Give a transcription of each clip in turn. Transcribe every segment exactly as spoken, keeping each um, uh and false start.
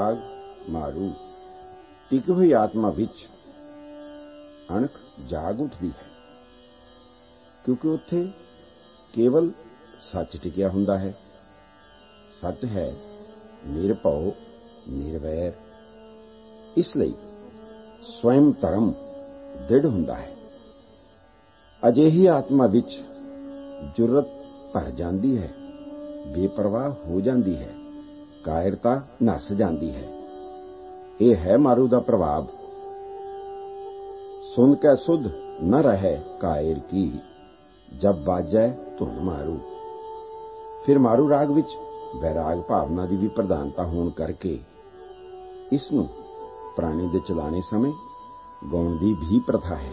ਰਾਗ ਮਾਰੂ। ਟਿਕੀ ਹੋਈ ਆਤਮਾ ਵਿੱਚ ਅਣਖ ਜਾਗ ਉੱਠਦੀ ਹੈ, ਕਿਉਂਕਿ ਉੱਥੇ ਕੇਵਲ ਸੱਚ ਟਿਕਿਆ ਹੁੰਦਾ ਹੈ। ਸੱਚ ਹੈ ਨਿਰਭਉ ਨਿਰਵੈਰ। ਇਸ ਲਈ ਸਵੈਮ ਧਰਮ ਦ੍ਰਿੜ ਹੁੰਦਾ ਹੈ। ਅਜਿਹੀ ਆਤਮਾ ਵਿੱਚ ਜੁਰਤ ਭਰ ਜਾਂਦੀ ਹੈ, ਬੇਪਰਵਾਹ ਹੋ ਜਾਂਦੀ ਹੈ, ਕਾਇਰਤਾ ਨੱਸ ਜਾਂਦੀ ਹੈ। ਇਹ ਹੈ ਮਾਰੂ ਦਾ ਪ੍ਰਭਾਵ। ਸੁਨ ਕੇ ਸੁਧ ਨ ਰਹੇ ਕਾਇਰ ਕੀ, ਜਬ ਬਾਜੈ ਧੁਨ ਮਾਰੂ। ਫਿਰ ਮਾਰੂ ਰਾਗ ਵਿੱਚ ਵੈਰਾਗ ਭਾਵਨਾ ਦੀ ਵੀ ਪ੍ਰਧਾਨਤਾ ਹੋਣ ਕਰਕੇ ਇਸ ਨੂੰ ਪ੍ਰਾਣੀ ਦੇ ਚਲਾਣੇ ਸਮੇਂ ਗਾਉਣ ਦੀ ਵੀ ਪ੍ਰਥਾ ਹੈ।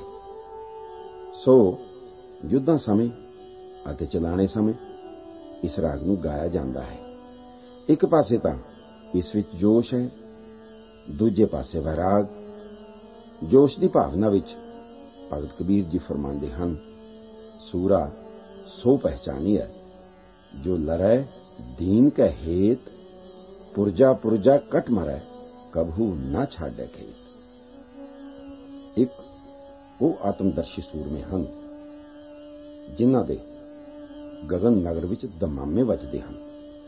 ਸੋ ਯੁੱਧਾਂ ਸਮੇਂ ਅਤੇ ਚਲਾਣੇ ਸਮੇਂ ਇਸ ਰਾਗ ਨੂੰ ਗਾਇਆ ਜਾਂਦਾ ਹੈ। ਇੱਕ ਪਾਸੇ ਤਾਂ ਇਸ ਵਿੱਚ ਜੋਸ਼ ਹੈ, ਦੂਜੇ ਪਾਸੇ ਵੈਰਾਗ। ਜੋਸ਼ ਦੀ ਭਾਵਨਾ ਵਿੱਚ ਭਗਤ ਕਬੀਰ ਜੀ ਫਰਮਾਉਂਦੇ ਹਨ, ਸੂਰਾ ਸੋ ਪਹਿਚਾਨੀਐ ਜੋ ਲਰੈ ਦੀਨ ਕੈ ਹੇਤ, ਪੁਰਜਾ ਪੁਰਜਾ ਕਟ ਮਰੈ ਕਬਹੂ ਨਾ ਛਾੜੈ ਖੇਤ। ਇੱਕ ਉਹ ਆਤਮਦਰਸ਼ੀ ਸੂਰਮੇ ਹਨ ਜਿਨ੍ਹਾਂ ਦੇ ਗਗਨ ਨਗਰ ਵਿੱਚ ਦਮਾਮੇ ਵੱਜਦੇ ਹਨ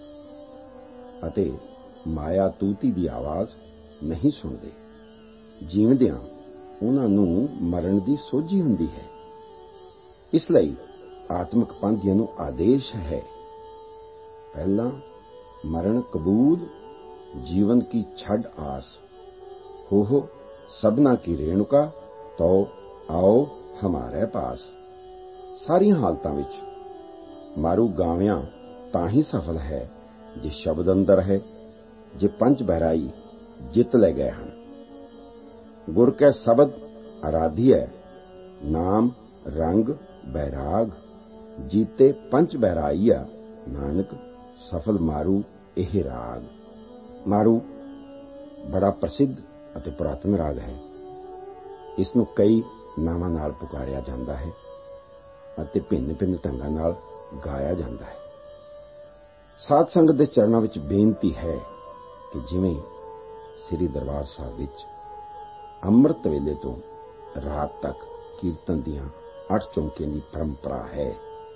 ਅਤੇ ਮਾਇਆ ਤੂਤੀ ਦੀ ਆਵਾਜ਼ ਨਹੀਂ ਸੁਣਦੇ। ਜੀਵਦਿਆਂ ਉਹਨਾਂ ਨੂੰ ਮਰਨ ਦੀ ਸੋਝੀ ਹੁੰਦੀ ਹੈ। ਇਸ ਲਈ ਆਤਮਿਕ ਪੰਥੀਆਂ ਨੂੰ ਆਦੇਸ਼ ਹੈ, ਪਹਿਲਾਂ ਮਰਨ ਕਬੂਲ, ਜੀਵਨ ਕੀ ਛੱਡ ਆਸ, ਹੋ ਹੋ ਸਭਨਾ ਕੀ ਰੇਣੁਕਾ, ਤੋ ਆਓ ਹਮਾਰੇ ਪਾਸ। ਸਾਰੀਆਂ ਹਾਲਤਾਂ ਵਿੱਚ ਮਾਰੂ ਗਾਵਿਆਂ ਤਾਂ ਹੀ ਸਫਲ ਹੈ ਜੇ ਸ਼ਬਦ ਅੰਦਰ ਹੈ, ਜੇ ਪੰਜ ਬਹਿਰਾਈ ਜਿੱਤ ਲੈ ਗਏ ਹਨ। ਗੁਰ ਕੈ ਸ਼ਬਦ ਆਰਾਧਿਐ, ਨਾਮ ਰੰਗ ਬੈਰਾਗ, ਜੀਤੇ ਪੰਜ ਬਹਿਰਾਈਆ, ਨਾਨਕ ਸਫਲ ਮਾਰੂ ਇਹ ਰਾਗ। ਮਾਰੂ ਬੜਾ ਪ੍ਰਸਿੱਧ ਅਤੇ ਪੁਰਾਤਨ ਰਾਗ ਹੈ। ਇਸ ਨੂੰ ਕਈ ਨਾਵਾਂ ਨਾਲ ਪੁਕਾਰਿਆ ਜਾਂਦਾ ਹੈ ਅਤੇ ਭਿੰਨ ਭਿੰਨ ਢੰਗਾਂ ਨਾਲ ਗਾਇਆ ਜਾਂਦਾ ਹੈ। ਸਾਧ ਸੰਗਤ ਦੇ ਚਰਨਾਂ ਵਿੱਚ ਬੇਨਤੀ ਹੈ ਕਿ ਜਿਵੇਂ ਸ੍ਰੀ ਦਰਬਾਰ ਸਾਹਿਬ ਵਿੱਚ ਅੰਮ੍ਰਿਤ ਵੇਲੇ ਤੋਂ ਰਾਤ ਤੱਕ ਕੀਰਤਨ ਦੀਆਂ ਅੱਠ ਚੌਂਕੀਆਂ ਦੀ ਪਰੰਪਰਾ ਹੈ,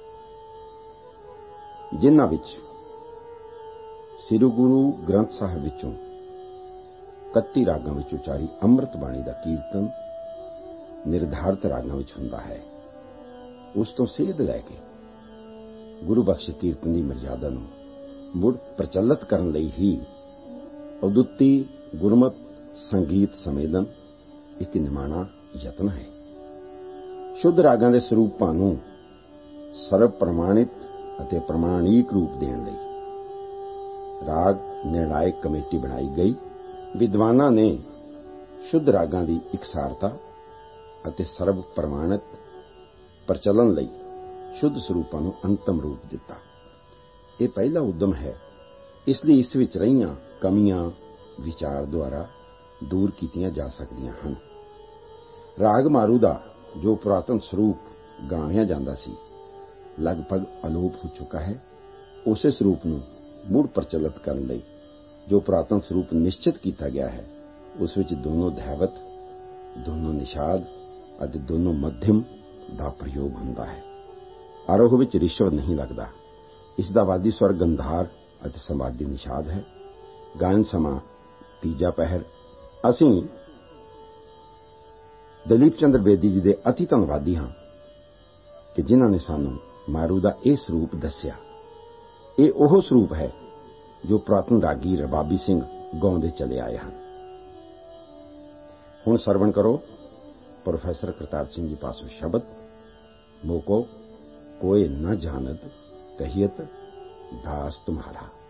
ਜਿਨ੍ਹਾਂ ਵਿੱਚ ਸ੍ਰੀ ਗੁਰੂ ਗ੍ਰੰਥ ਸਾਹਿਬ ਵਿੱਚੋਂ ਇਕੱਤੀ ਰਾਗਾਂ ਵਿੱਚ ਉਚਾਰੀ ਅੰਮ੍ਰਿਤ ਬਾਣੀ ਦਾ ਕੀਰਤਨ ਨਿਰਧਾਰਤ ਰਾਗਾਂ ਵਿੱਚ ਹੁੰਦਾ ਹੈ। ਉਸ ਤੋਂ ਸੇਧ ਲੈ ਕੇ ਗੁਰੂ ਬਖਸ਼ ਕੀਰਤਨ ਦੀ ਮਰਜ਼ਾਦਾ ਨੂੰ ਮੁੜ ਪ੍ਰਚਲਿਤ ਕਰਨ ਲਈ ਹੀ ਅਦੁੱਤੀ ਗੁਰਮਤ ਸੰਗੀਤ ਸੰਮੇਲਨ ਇੱਕ ਨਿਮਾਣਾ ਯਤਨ ਹੈ। ਸ਼ੁੱਧ ਰਾਗਾਂ ਦੇ ਸਰੂਪਾਂ ਨੂੰ ਸਰਵ ਪ੍ਰਮਾਣਿਤ ਅਤੇ ਪ੍ਰਮਾਣਿਕ ਰੂਪ ਦੇਣ ਲਈ ਰਾਗ ਨਿਰਣਾਇਕ ਕਮੇਟੀ ਬਣਾਈ ਗਈ। ਵਿਦਵਾਨਾਂ ਨੇ ਸ਼ੁੱਧ ਰਾਗਾਂ ਦੀ ਇਕਸਾਰਤਾ ਅਤੇ ਸਰਵ ਪ੍ਰਮਾਣਿਤ ਪ੍ਰਚਲਨ ਲਈ ਸ਼ੁੱਧ ਸਰੂਪਾਂ ਨੂੰ ਅੰਤਮ ਰੂਪ ਦਿੱਤਾ। ਇਹ ਪਹਿਲਾ ਉਦਮ ਹੈ, ਇਸ ਲਈ ਇਸ ਵਿੱਚ ਰਹੀਆਂ ਕਮੀਆਂ ਵਿਚਾਰ ਦੁਆਰਾ ਦੂਰ ਕੀਤੀਆਂ ਜਾ ਸਕਦੀਆਂ ਹਨ। ਰਾਗ ਮਾਰੂ ਦਾ ਜੋ ਪੁਰਾਤਨ ਸਰੂਪ ਗਾਇਆ ਜਾਂਦਾ ਸੀ, ਲਗਭਗ ਅਲੋਪ ਹੋ ਚੁੱਕਾ ਹੈ। ਉਸੇ ਸਰੂਪ ਨੂੰ ਮੁੜ ਪ੍ਰਚਲਿਤ ਕਰਨ ਲਈ ਜੋ ਪੁਰਾਤਨ ਸਰੂਪ ਨਿਸ਼ਚਿਤ ਕੀਤਾ ਗਿਆ ਹੈ, ਉਸ ਵਿੱਚ ਦੋਨੋਂ ਧੈਵਤ, ਦੋਨੋਂ ਨਿਸ਼ਾਦ ਅਤੇ ਦੋਨੋਂ ਮੱਧਮ ਦਾ ਪ੍ਰਯੋਗ ਹੁੰਦਾ ਹੈ। ਆਰੋਹ ਵਿੱਚ ਰਿਸ਼ਵ ਨਹੀਂ ਲੱਗਦਾ। ਇਸ ਦਾ ਵਾਦੀ ਸਵਰ ਗੰਧਾਰ ਅਤੇ ਸਮਾਧੀ ਨਿਸ਼ਾਦ ਹੈ। ਗਾਇਨ ਸਮਾਂ ਤੀਜਾ ਪਹਿਰ। ਅਸੀਂ ਦਲੀਪ ਚੰਦਰ ਬੇਦੀ ਜੀ ਦੇ ਅਤੀ ਧੰਨਵਾਦੀ ਹਾਂ ਕਿ ਜਿਨ੍ਹਾਂ ਨੇ ਸਾਨੂੰ ਮਾਰੂ ਦਾ ਇਹ ਸਰੂਪ ਦੱਸਿਆ। ਇਹ ਉਹ ਸਰੂਪ ਹੈ ਜੋ ਪੁਰਾਤਨ ਰਾਗੀ ਰਬਾਬੀ ਸਿੰਘ ਗਾਉਂਦੇ ਚਲੇ ਆਏ ਹਨ। ਹੁਣ ਸਰਵਣ ਕਰੋ ਪ੍ਰੋਫੈਸਰ ਕਰਤਾਰ ਸਿੰਘ ਜੀ ਪਾਸੋਂ ਸ਼ਬਦ, ਮੋਕੋ ਕੋਏ न जानत कहियत दास तुम्हारा।